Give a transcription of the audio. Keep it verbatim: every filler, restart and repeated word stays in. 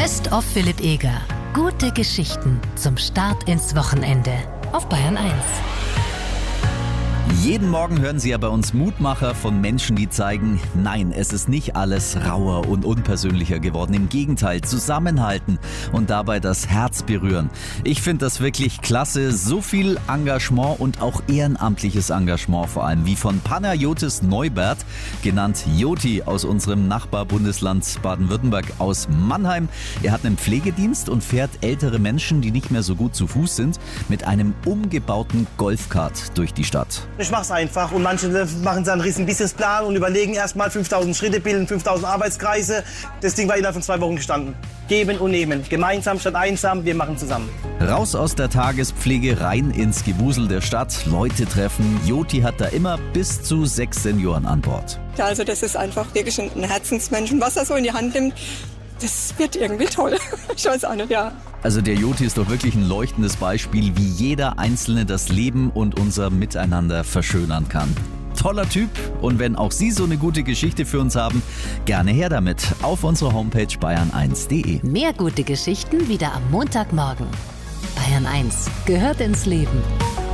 Best of Philipp Eger. Gute Geschichten zum Start ins Wochenende auf Bayern eins. Jeden Morgen hören Sie ja bei uns Mutmacher von Menschen, die zeigen, nein, es ist nicht alles rauer und unpersönlicher geworden. Im Gegenteil, zusammenhalten und dabei das Herz berühren. Ich finde das wirklich klasse. So viel Engagement und auch ehrenamtliches Engagement vor allem, wie von Panayotis Neubert, genannt Joti aus unserem Nachbarbundesland Baden-Württemberg aus Mannheim. Er hat einen Pflegedienst und fährt ältere Menschen, die nicht mehr so gut zu Fuß sind, mit einem umgebauten Golfkart durch die Stadt. Ich mache es einfach und manche machen dann einen riesen Businessplan und überlegen erstmal fünftausend Schritte bilden, fünftausend Arbeitskreise. Das Ding war innerhalb von zwei Wochen gestanden. Geben und nehmen. Gemeinsam statt einsam, wir machen zusammen. Raus aus der Tagespflege, rein ins Gewusel der Stadt, Leute treffen. Joti hat da immer bis zu sechs Senioren an Bord. Ja, also das ist einfach wirklich ein Herzensmensch. Und was er so in die Hand nimmt, das wird irgendwie toll. Ich weiß auch nicht, ja. Also der Joti ist doch wirklich ein leuchtendes Beispiel, wie jeder Einzelne das Leben und unser Miteinander verschönern kann. Toller Typ, und wenn auch Sie so eine gute Geschichte für uns haben, gerne her damit auf unserer Homepage bayern eins punkt de. Mehr gute Geschichten wieder am Montagmorgen. Bayern eins gehört ins Leben.